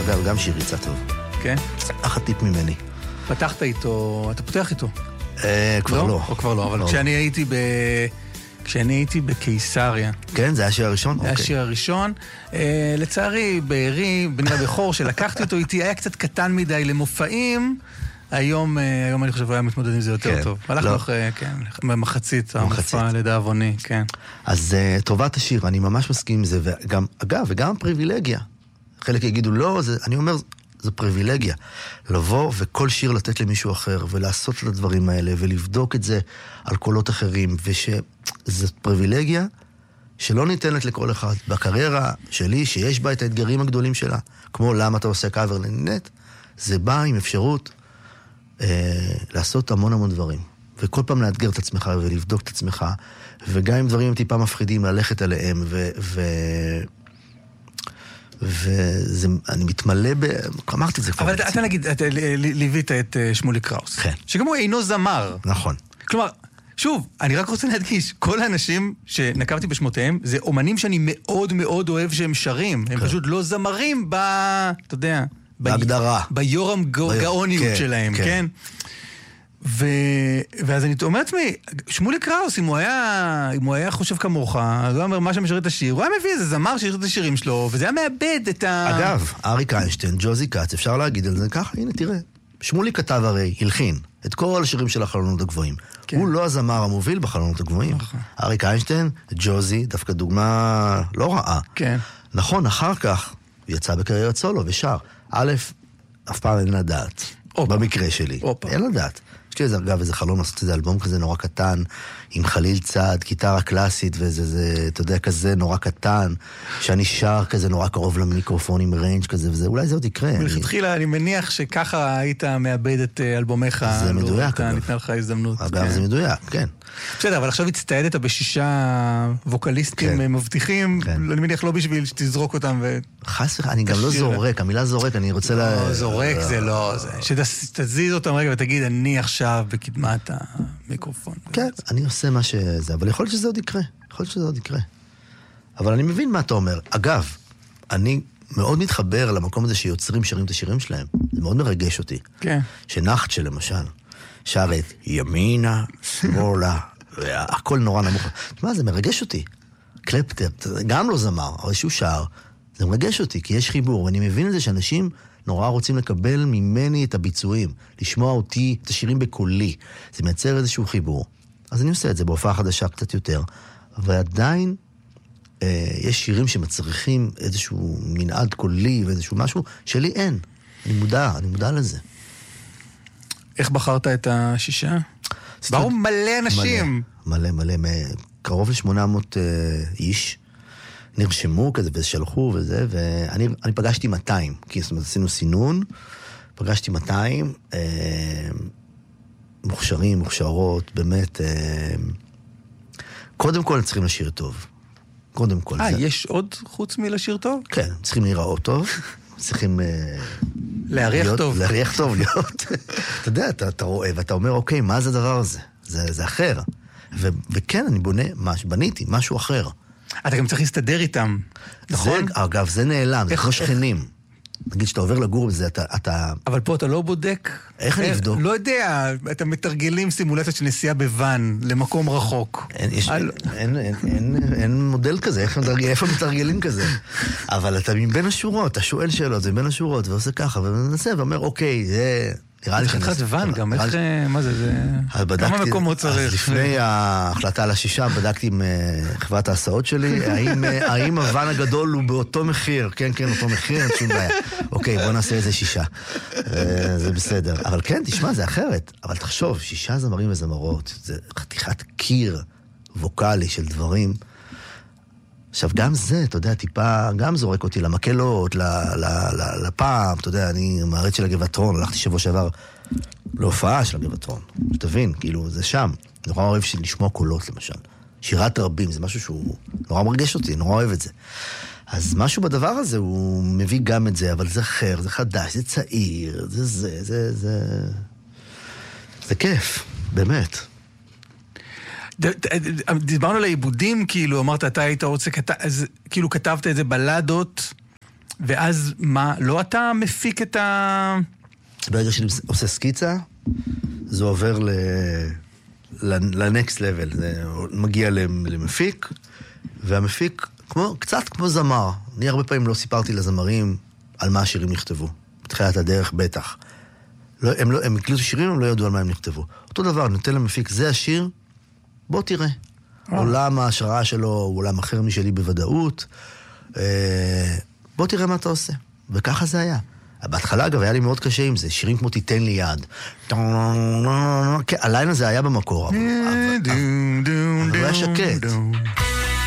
אגב, גם שיר יצא טוב. כן? אך הטיפ ממני. פתחת איתו, אתה פותח איתו? כבר לא. או כבר לא, אבל כשאני הייתי בקיסריה. כן, זה היה השיר הראשון? זה היה השיר הראשון. לצערי, בערי, בני הבכור, שלקחתי אותו איתי, היה קצת קטן מדי למופעים. היום אני חושב, היה מתמודד עם זה יותר טוב. הלכנו אחרי, כן, במחצית, המופע לדאבוני, כן. אז טובת השיר, אני ממש מסכים עם זה, וגם, אגב, וגם פריבילגיה. חלק יגידו, לא, אני אומר, זו פריבילגיה. לבוא וכל שיר לתת למישהו אחר, ולעשות את הדברים האלה, ולבדוק את זה על קולות אחרים, ושזו פריבילגיה שלא ניתנת לכל אחד. בקריירה שלי, שיש בה את האתגרים הגדולים שלה, כמו למה אתה עושה קאבר לנינט, זה בא עם אפשרות לעשות המון דברים. וכל פעם לאתגר את עצמך ולבדוק את עצמך, וגם אם דברים טיפה מפחידים, ללכת עליהם, ואני מתמלא אמרתי את זה כבר. אבל אתה נגיד, אתה ליווית את שמולי קראוס. כן. שגם הוא אינו זמר. נכון. כלומר, שוב, אני רק רוצה להדגיש, כל האנשים שנקבתי בשמותיהם, זה אומנים שאני מאוד מאוד אוהב שהם שרים. הם פשוט לא זמרים אתה יודע, בהגדרה. ביורם גאוניות שלהם, כן? ואז אני אומר לעצמי, שמולי קראוס, אם הוא היה חושב כמוך, אז הוא אומר מה שמשרת את השיר, הוא היה מביא איזה זמר שיר את השירים שלו, וזה היה מאבד את אגב, אריק איינשטיין, ג'וזי קאץ, אפשר להגיד על זה ככה, הנה תראה. שמולי כתב הרי, הלחין, את כל השירים של החלונות הגבוהים. הוא לא הזמר המוביל בחלונות הגבוהים. אריק איינשטיין, ג'וזי, דווקא דוגמה לא רעה. נכון, אחר כך יצא בקריירת סולו ושר. אף פעם אין לדעת. במקרה שלי. אין לדעת. יש לי אגב איזה חלום לעשות איזה אלבום כזה נורא קטן, עם חליל צד, גיטרה קלאסית, וזה, אתה יודע, כזה נורא קטן, שאני שר כזה נורא קרוב למיקרופון עם ריינג' כזה, וזה, אולי זה עוד יקרה. מלכתחילה, אני מניח שככה היית מאבד את אלבומך. זה מדויק, אגב. ניתנה לך הזדמנות. אגב, זה מדויק, כן. בסדר, אבל עכשיו הצטעדת בשישה ווקליסטים מבטיחים, אני מניח לא בשביל שתזרוק אותם חס וחלילה, אני גם לא זורק, המילה זורק, אני רוצה זורק זה לא, שתזיז אותם רגע ותגיד, אני עכשיו בקדמת המיקרופון. כן, אני עושה מה שזה, אבל יכול להיות שזה עוד יקרה. אבל אני מבין מה אתה אומר. אגב, אני מאוד מתחבר למקום הזה שיוצרים שרים את השירים שלהם. זה מאוד מרגש אותי. כן. שנחצ'ה למשל, שר את ימינה, שמאלה, והכל נורא נמוך. מה, זה מרגש אותי. קלפטר, גם לא זמר, אבל שהוא שר, זה מרגש אותי, כי יש חיבור, ואני מבין את זה שאנשים נורא רוצים לקבל ממני את הביצועים, לשמוע אותי, את השירים בקולי. זה מייצר איזשהו חיבור. אז אני עושה את זה בהופעה חדשה קצת יותר, ועדיין יש שירים שמצריכים איזשהו מנעד קולי ואיזשהו משהו שלי אין. אני מודע לזה. איך בחרת את השישה? באו מלא אנשים. מלא, קרוב ל-800 איש נרשמו כזה ושלחו וזה, ואני פגשתי 200, כי זאת אומרת, עשינו סינון, פגשתי 200 מוכשרות, באמת, קודם כל צריכים לשיר טוב. קודם כל. יש עוד חוץ מלשיר טוב? כן, צריכים להיראות טוב, צריכים להריח טוב. להריח טוב, להיות. אתה יודע, אתה רואה, ואתה אומר, אוקיי, מה זה הדבר הזה? זה אחר. וכן, אני בניתי משהו אחר. אתה גם צריך להסתדר איתם, נכון? אגב, זה נעלם, זה כמו שכנים. נגיד שאתה עובר לגור בזה, אתה... אבל פה אתה לא בודק? איך אני אבדוק? לא יודע, אתה מתרגלים סימולציה של נסיעה בוואן למקום רחוק. אין מודל כזה, איפה מתרגלים כזה? אבל אתה מבין השורות, אתה שואל שאלות, זה בין השורות, ועושה ככה, ומנסה, ואומר, אוקיי, זה... זה חתיכת וואן גם, איך... מה זה? כמה מקומות צריך? לפני ההחלטה על השישה, בדקתי עם חברת ההסעות שלי, האם הוואן הגדול הוא באותו מחיר? כן, אותו מחיר, אין שום בעיה. אוקיי, בוא נעשה איזה 6. זה בסדר. אבל כן, תשמע, זה אחרת. אבל תחשוב, 6 זמרים וזמרות, זה חתיכת קיר ווקלי של דברים. עכשיו, גם זה, אתה יודע, טיפה, גם זורק אותי למקלות, לפעם, אתה יודע, אני מעריץ של הגבעתרון, הלכתי שבוע שעבר להופעה של הגבעתרון. שתבין, כאילו, זה שם. נורא אוהב לשמוע קולות, למשל. שירת רבים, זה משהו שהוא נורא מרגש אותי, נורא אוהב את זה. אז משהו בדבר הזה, הוא מביא גם את זה, אבל זה אחר, זה חדש, זה צעיר, זה כיף, באמת. דיברנו על העיבודים, כאילו, אמרת, אתה היית רוצה, כאילו כתבת את זה בלדות, ואז מה, לא אתה מפיק את ה... ברגע שאני עושה סקיצה, זה עובר לנקסט לבל, זה מגיע למפיק, והמפיק קצת כמו זמר. אני הרבה פעמים לא סיפרתי לזמרים על מה השירים נכתבו. בתחילת הדרך בטח. הם הקליטו שירים, הם לא ידעו על מה הם נכתבו. אותו דבר, נותן למפיק, זה השיר, בוא תראה. עולם ההשראה שלו הוא עולם אחר משלי בוודאות. בוא תראה מה אתה עושה. וככה זה היה. בהתחלה, אגב, היה לי מאוד קשה עם זה. שירים כמו תיתן לי יד. הליין הזה היה במקור, אבל היה שקט.